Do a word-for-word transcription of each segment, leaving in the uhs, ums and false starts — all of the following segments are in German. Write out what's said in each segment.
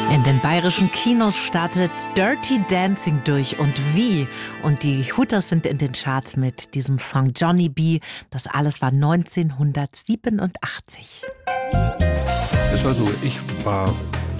In den bayerischen Kinos startet Dirty Dancing durch. Und wie? Und die Hooters sind in den Charts mit diesem Song Johnny B. Das alles war neunzehnhundertsiebenundachtzig. Das war so, ich war...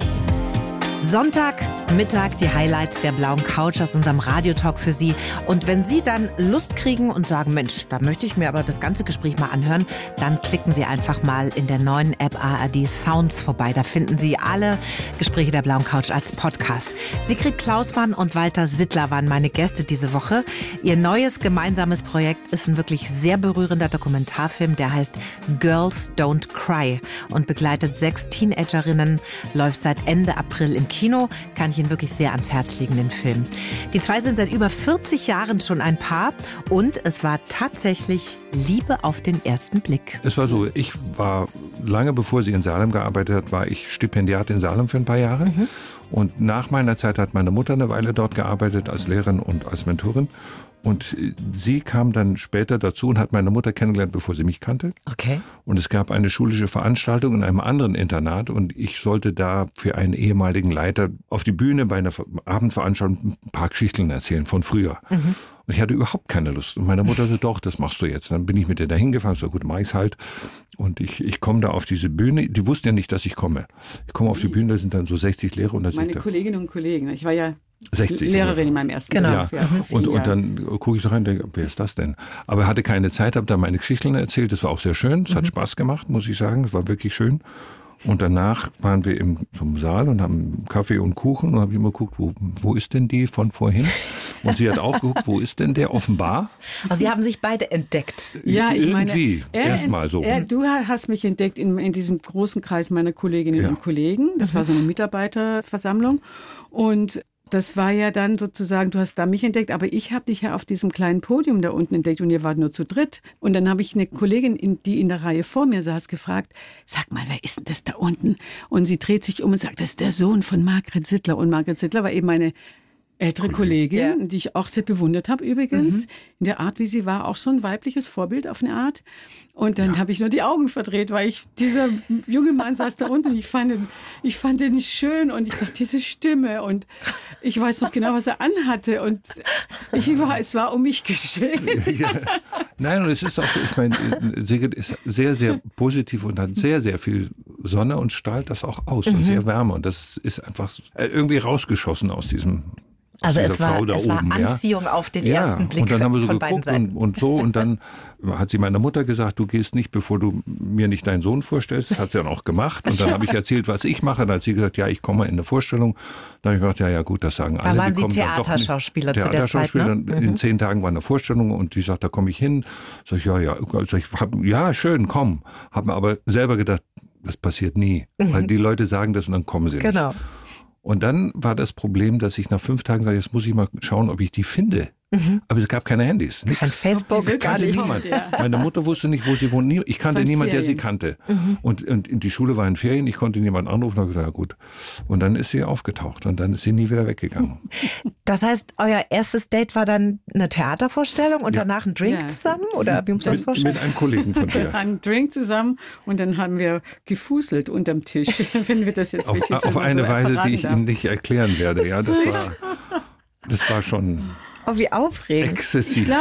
Sonntag, Mittag, die Highlights der blauen Couch aus unserem Radiotalk für Sie. Und wenn Sie dann Lust kriegen und sagen, Mensch, da möchte ich mir aber das ganze Gespräch mal anhören, dann klicken Sie einfach mal in der neuen App A R D Sounds vorbei. Da finden Sie alle Gespräche der blauen Couch als Podcast. Sigrid Klausmann und Walter Sittler waren meine Gäste diese Woche. Ihr neues gemeinsames Projekt ist ein wirklich sehr berührender Dokumentarfilm, der heißt Girls Don't Cry und begleitet sechs Teenagerinnen, läuft seit Ende April im Kino, kann ich Ihnen wirklich sehr ans Herz legen, den Film. Die zwei sind seit über vierzig Jahren schon ein Paar und es war tatsächlich Liebe auf den ersten Blick. Es war so, ich war, lange bevor sie in Salem gearbeitet hat, war ich Stipendiat in Salem für ein paar Jahre. Mhm. Und nach meiner Zeit hat meine Mutter eine Weile dort gearbeitet als Lehrerin und als Mentorin. Und sie kam dann später dazu und hat meine Mutter kennengelernt, bevor sie mich kannte. Okay. Und es gab eine schulische Veranstaltung in einem anderen Internat und ich sollte da für einen ehemaligen Leiter auf die Bühne bei einer Abendveranstaltung ein paar Geschichten erzählen von früher. Mhm. Und ich hatte überhaupt keine Lust. Und meine Mutter sagte, doch, das machst du jetzt. Dann bin ich mit ihr da hingefahren, so gut, mach ich's halt. Und ich, ich komme da auf diese Bühne. Die wussten ja nicht, dass ich komme. Ich komme auf die Bühne, da sind dann so sechzig Lehrer. Und da Meine da Kolleginnen und Kollegen. Ich war ja sechzig Lehrerin in meinem ersten Genau. Beruf. Ja. Und, und dann gucke ich doch rein und denke, wer ist das denn? Aber er hatte keine Zeit, habe da meine Geschichten erzählt. Das war auch sehr schön. Es hat mhm. Spaß gemacht, muss ich sagen. Es war wirklich schön. Und danach waren wir im zum Saal und haben Kaffee und Kuchen und habe ich immer geguckt, wo, wo ist denn die von vorhin? Und sie hat auch geguckt, wo ist denn der offenbar? Also Sie haben sich beide entdeckt. Ja, ich Irgendwie, meine, erstmal so. Er, du hast mich entdeckt in, in diesem großen Kreis meiner Kolleginnen Ja. und Kollegen. Das war so eine Mitarbeiterversammlung. Und das war ja dann sozusagen, du hast da mich entdeckt, aber ich habe dich ja auf diesem kleinen Podium da unten entdeckt und ihr wart nur zu dritt. Und dann habe ich eine Kollegin, in, die in der Reihe vor mir saß, gefragt, sag mal, wer ist denn das da unten? Und sie dreht sich um und sagt, das ist der Sohn von Margret Sittler. Und Margret Sittler war eben eine ältere Kollegin, ja. die ich auch sehr bewundert habe übrigens. Mhm. In der Art, wie sie war, auch so ein weibliches Vorbild auf eine Art. Und dann ja. habe ich nur die Augen verdreht, weil ich, dieser junge Mann saß da unten und ich fand ihn, ich fand ihn schön und ich dachte, diese Stimme und ich weiß noch genau, was er anhatte und ich war, es war um mich geschehen. Ja. Nein, und es ist auch so, ich meine, Sigrid ist sehr, sehr positiv und hat sehr, sehr viel Sonne und strahlt das auch aus mhm. und sehr Wärme und das ist einfach irgendwie rausgeschossen aus diesem Also es war, Frau da es war oben, Anziehung ja. auf den ja, ersten Blick und dann haben wir so von beiden geguckt und, und so und dann hat sie meiner Mutter gesagt, du gehst nicht, bevor du mir nicht deinen Sohn vorstellst. Das hat sie dann auch gemacht und dann habe ich erzählt, was ich mache. Dann hat sie gesagt, ja, ich komme mal in eine Vorstellung. Dann habe ich gesagt, ja, ja gut, das sagen alle. Da waren die Sie kommen dann doch nicht. Theaterschauspieler zu der Zeit, Theaterschauspieler. ne? In Mhm. zehn Tagen war eine Vorstellung und die sagt, da komme ich hin. Sag ich, ja, ja, also ich hab, ja, schön, komm. Habe mir aber selber gedacht, das passiert nie, mhm. weil die Leute sagen das und dann kommen sie nicht. Genau. Und dann war das Problem, dass ich nach fünf Tagen sage, jetzt muss ich mal schauen, ob ich die finde. Mhm. Aber es gab keine Handys. Nix. Kein Facebook, gar nichts. Ja. Meine Mutter wusste nicht, wo sie wohnt. Ich kannte Von niemanden, der sie Ferien. kannte. Mhm. Und, und die Schule war in Ferien, ich konnte niemanden anrufen. Und ich gesagt, ja gut. Und dann ist sie aufgetaucht und dann ist sie nie wieder weggegangen. Das heißt, euer erstes Date war dann eine Theatervorstellung und Ja. danach ein Drink Ja. zusammen? Oder wie muss man das Mit, vorstellen? mit einem Kollegen von dir. Einen Drink zusammen und dann haben wir gefuselt unterm Tisch, wenn wir das jetzt Auf, wirklich auf so eine so Weise, verraten die ich darf. Ihnen nicht erklären werde. Ja, das war, das war schon Oh, wie aufregend. exzessiv.